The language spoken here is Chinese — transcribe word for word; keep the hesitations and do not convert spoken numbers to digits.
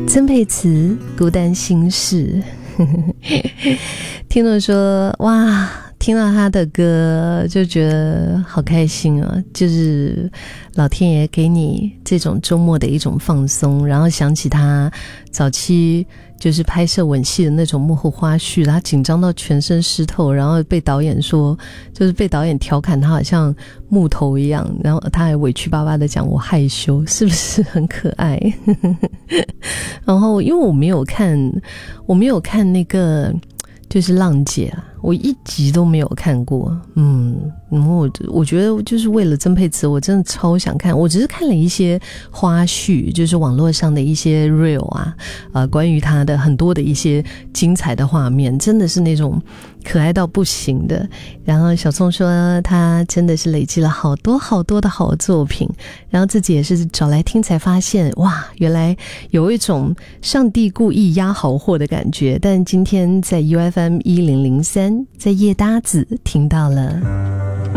曾沛慈孤单心事听了说哇，听到他的歌就觉得好开心啊，就是老天爷给你这种周末的一种放松，然后想起他早期就是拍摄吻戏的那种幕后花絮，他紧张到全身湿透，然后被导演说就是被导演调侃他好像木头一样，然后他还委屈巴巴的讲我害羞，是不是很可爱然后因为我没有看我没有看那个就是浪姐啊，我一集都没有看过。嗯，然后我我觉得就是为了曾沛慈，我真的超想看。我只是看了一些花絮，就是网络上的一些 reel 啊，呃，关于他的很多的一些精彩的画面，真的是那种可爱到不行的。然后小聪说他真的是累积了好多好多的好作品，然后自己也是找来听才发现，哇，原来有一种上帝故意压好货的感觉。但今天在 U F M 一零零三 在夜搭子听到了。